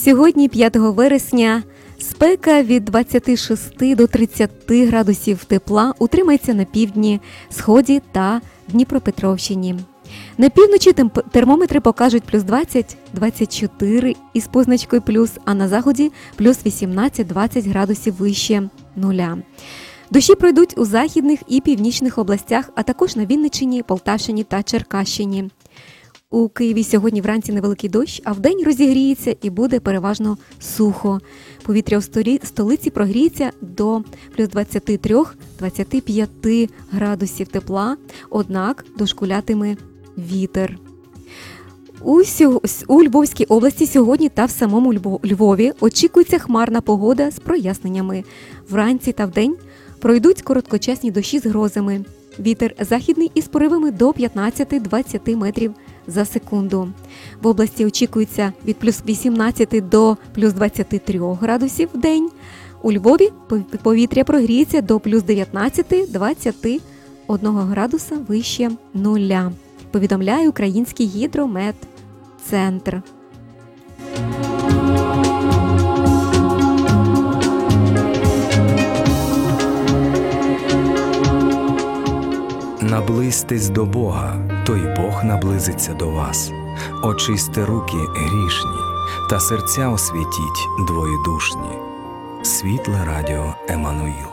Сьогодні, 5 вересня, спека від 26 до 30 градусів тепла утримається на півдні, сході та Дніпропетровщині. На півночі термометри покажуть плюс 20-24 із позначкою плюс, а на заході плюс 18-20 градусів вище нуля. Дощі пройдуть у західних і північних областях, а також на Вінниччині, Полтавщині та Черкащині. У Києві сьогодні вранці невеликий дощ, а вдень розігріється і буде переважно сухо. Повітря у столиці прогріється до плюс 23-25 градусів тепла, однак дошкулятиме вітер. У Львовській області сьогодні та в самому Львові очікується хмарна погода з проясненнями. Вранці та вдень пройдуть короткочасні дощі з грозами. Вітер західний із поривами до 15-20 метрів за секунду. В області очікується від плюс 18 до плюс 23 градусів в день. У Львові повітря прогріється до плюс 19-21 градуса вище нуля. Повідомляє Український гідрометцентр. Наблизьтесь до Бога, то й Бог наблизиться до вас. Очисти руки грішні, та серця освятіть двоєдушні. Світле радіо Еммануїл.